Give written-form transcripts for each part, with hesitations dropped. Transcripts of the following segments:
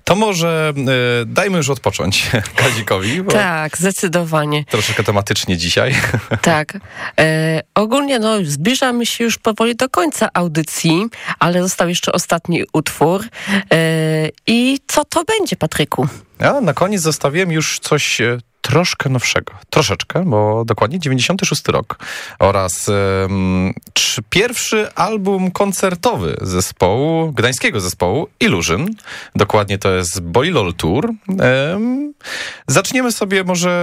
To może dajmy już odpocząć Kazikowi. Bo tak, zdecydowanie. Troszeczkę tematycznie dzisiaj. Tak. Ogólnie zbliżamy się już powoli do końca audycji, ale został jeszcze ostatni utwór. I co to będzie, Patryku? Ja na koniec zostawiłem już coś troszkę nowszego. Troszeczkę, bo dokładnie 96 rok. Oraz pierwszy album koncertowy zespołu, gdańskiego zespołu Illusion. Dokładnie to jest Bolilol Tour. Zaczniemy sobie.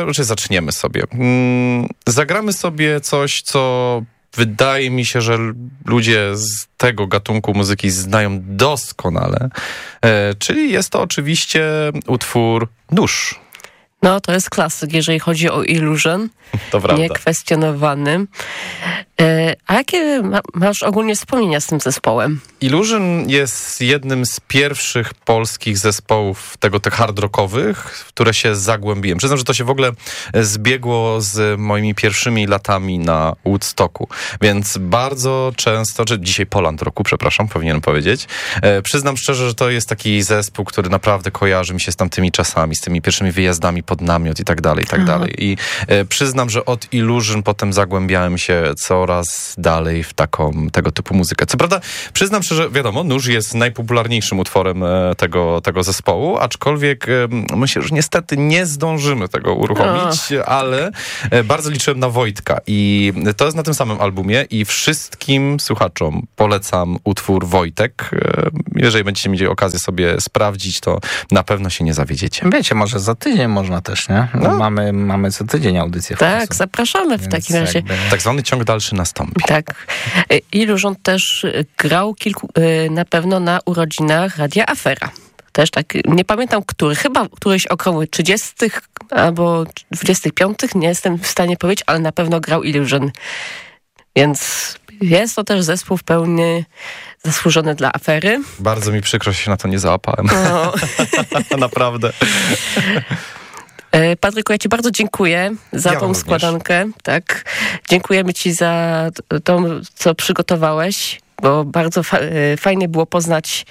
Zagramy sobie coś, co wydaje mi się, że ludzie z tego gatunku muzyki znają doskonale. Czyli jest to oczywiście utwór Nóż. No, to jest klasyk, jeżeli chodzi o Illusion. To prawda. Niekwestionowany. A jakie masz ogólnie wspomnienia z tym zespołem? Illusion jest jednym z pierwszych polskich zespołów tych hard rockowych, w które się zagłębiłem. Przyznam, że to się w ogóle zbiegło z moimi pierwszymi latami na Woodstocku, więc bardzo często, czy dzisiaj Poland Rocku, przepraszam, powinienem powiedzieć. Przyznam szczerze, że to jest taki zespół, który naprawdę kojarzy mi się z tamtymi czasami, z tymi pierwszymi wyjazdami pod namiot i tak dalej, i tak dalej. I przyznam, że od Illusion potem zagłębiałem się coraz dalej w tego typu muzykę. Co prawda, przyznam szczerze, wiadomo, Nóż jest najpopularniejszym utworem tego zespołu, aczkolwiek myślę, że niestety nie zdążymy tego uruchomić, ale bardzo liczyłem na Wojtka i to jest na tym samym albumie i wszystkim słuchaczom polecam utwór Wojtek. Jeżeli będziecie mieli okazję sobie sprawdzić, to na pewno się nie zawiedziecie. Wiecie, może za tydzień można też, nie? No. Mamy co tydzień audycję. Tak, zapraszamy w takim razie. Tak zwany ciąg dalszy nastąpi. Tak. Illusion też grał na pewno na urodzinach Radia Afera. Też tak, nie pamiętam który, chyba któryś około 30 albo 25, nie jestem w stanie powiedzieć, ale na pewno grał Illusion. Więc jest to też zespół w pełni zasłużony dla Afery. Bardzo mi przykro, że się na to nie załapałem. Naprawdę. Patryku, ja ci bardzo dziękuję za tą składankę. Tak. Dziękujemy ci za to, co przygotowałeś, bo bardzo fajnie było poznać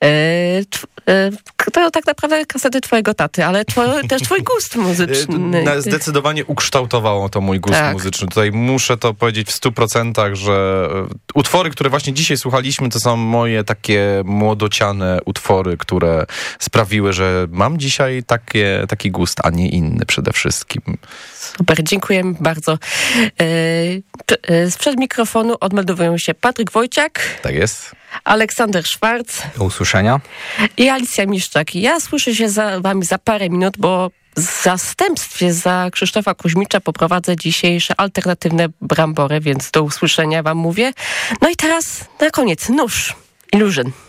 to tak naprawdę kasety twojego taty, ale też twój gust muzyczny. Zdecydowanie ukształtowało to mój gust muzyczny. Tutaj muszę to powiedzieć w 100%, że utwory, które właśnie dzisiaj słuchaliśmy, to są moje takie młodociane utwory, które sprawiły, że mam dzisiaj taki gust, a nie inny przede wszystkim. Super, dziękujemy bardzo. Sprzed mikrofonu odmeldowują się Patryk Wojciak. Tak jest. Aleksander Szwarc. Do usłyszenia. I Alicja Miszczak. Ja słyszę się za wami za parę minut, bo w zastępstwie za Krzysztofa Kuźmicza poprowadzę dzisiejsze alternatywne brambory, więc do usłyszenia wam mówię. No i teraz na koniec Nóż. Illusion.